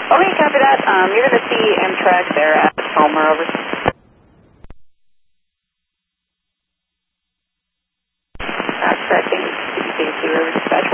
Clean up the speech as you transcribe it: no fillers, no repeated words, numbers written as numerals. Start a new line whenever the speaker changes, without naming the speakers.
Okay, copy that. You're going to see Amtrak there at Palmer, over. Correcting CBC River Dispatch.